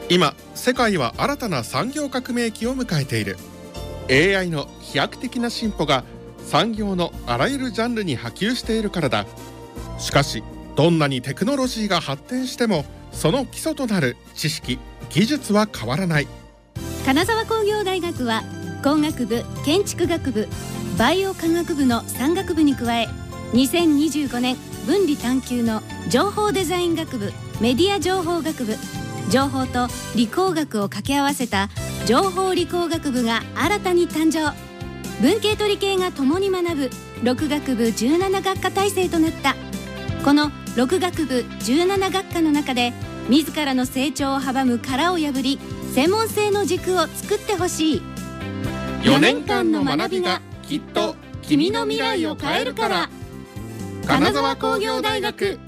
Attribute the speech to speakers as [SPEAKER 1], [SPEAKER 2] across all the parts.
[SPEAKER 1] 今世界は新たな産業革命期を迎えている。 AI の飛躍的な進歩が産業のあらゆるジャンルに波及しているからだ。しかしどんなにテクノロジーが発展してもその基礎となる知識・技術は変わらない。
[SPEAKER 2] 金沢工業大学は工学部、建築学部、バイオ科学部の3学部に加え、2025年分離探究の情報デザイン学部、メディア情報学部、情報と理工学を掛け合わせた情報理工学部が新たに誕生。文系と理系が共に学ぶ6学部17学科体制となった。この6学部17学科の中で自らの成長を阻む殻を破り、専門性の軸を作ってほしい。4年間の学びがきっと君の未来を変えるから。金沢工業大学。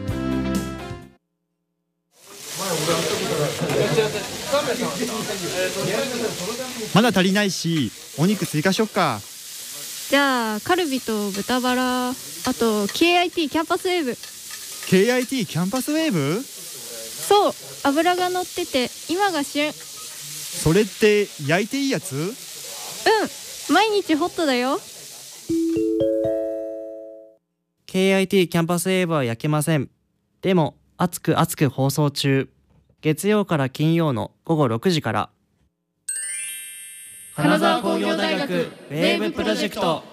[SPEAKER 3] まだ足りないし、お肉追加しよっか。
[SPEAKER 4] じゃあカルビと豚バラ、あと KIT キャンパスウェーブ。
[SPEAKER 3] KIT キャンパスウェーブ？
[SPEAKER 4] そう、脂が乗ってて今が旬。
[SPEAKER 3] それって焼いていいやつ？
[SPEAKER 4] うん、毎日ホットだよ。
[SPEAKER 5] KIT キャンパスウェーブは焼けません。でも熱く熱く放送中。月曜から金曜の午後6時から。
[SPEAKER 6] 金沢工業大学ウェーブプロジェクト。